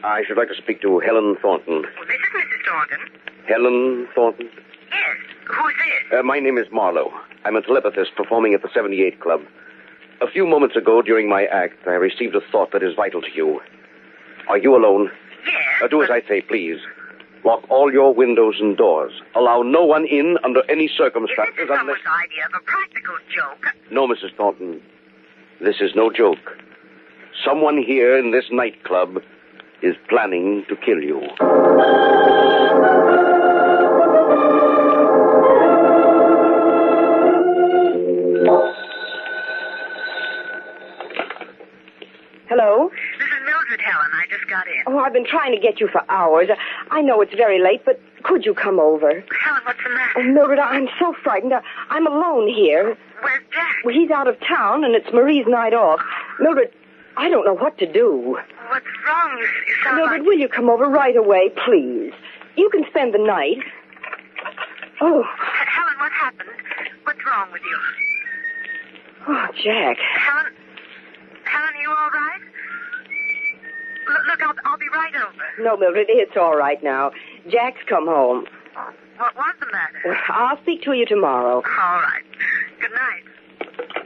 I should like to speak to Helen Thornton. Well, this is Mrs. Thornton. Helen Thornton? Yes. Who's this? My name is Marlowe. I'm a telepathist performing at the 78 Club. A few moments ago, during my act, I received a thought that is vital to you. Are you alone? Yes. Do as I say, please. Lock all your windows and doors. Allow no one in under any circumstances Is this someone's idea of a practical joke? No, Mrs. Thornton. This is no joke. Someone here in this nightclub is planning to kill you. Hello? This is Mildred, Helen. I just got in. Oh, I've been trying to get you for hours. I know it's very late, but could you come over? Helen, what's the matter? Oh, Mildred, I'm so frightened. I'm alone here. Where's Jack? Well, he's out of town, and it's Marie's night off. Mildred, I don't know what to do. What's wrong? You sound Mildred, will you come over right away, please? You can spend the night. Oh. Helen, what happened? What's wrong with you? Oh, Jack. Helen, are you all right? Look, I'll be right over. No, Mildred, it's all right now. Jack's come home. What was the matter? I'll speak to you tomorrow. All right. Good night.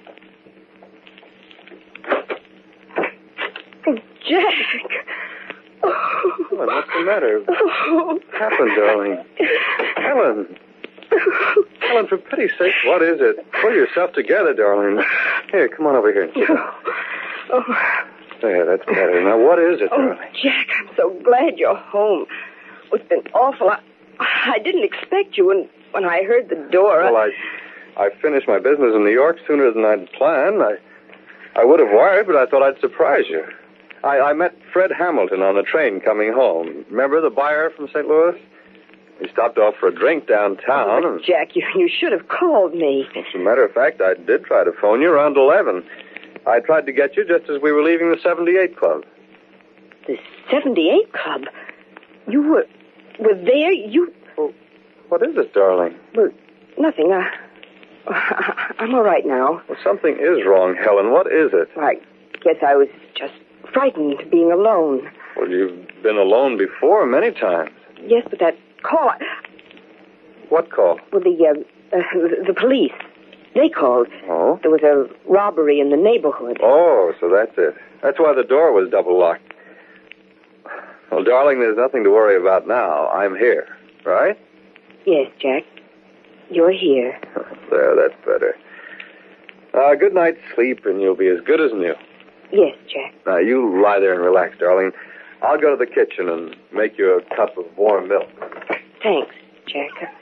Oh, Jack. Oh. Helen, what's the matter? What happened, darling? Helen. Helen, for pity's sake, what is it? Pull yourself together, darling. Here, come on over here and sit down. Oh. There, that's better. Now, what is it, darling? Oh, Jack, I'm so glad you're home. It's been awful. I didn't expect you, and when I heard the door... Well, I finished my business in New York sooner than I'd planned. I would have wired, but I thought I'd surprise you. I met Fred Hamilton on the train coming home. Remember the buyer from St. Louis? He stopped off for a drink downtown. Oh, Jack, you should have called me. As a matter of fact, I did try to phone you around 11. I tried to get you just as we were leaving the 78 Club. The 78 Club? You were there? Well, what is it, darling? Well, nothing. I'm all right now. Well, something is wrong, Helen. What is it? I guess I was just frightened being alone. Well, you've been alone before many times. Yes, but that call... What call? Well, the police. They called. Oh? There was a robbery in the neighborhood. Oh, so that's it. That's why the door was double locked. Well, darling, there's nothing to worry about now. I'm here, right? Yes, Jack. You're here. There, that's better. Good night's sleep, and you'll be as good as new. Yes, Jack. Now, you lie there and relax, darling. I'll go to the kitchen and make you a cup of warm milk. Thanks, Jack.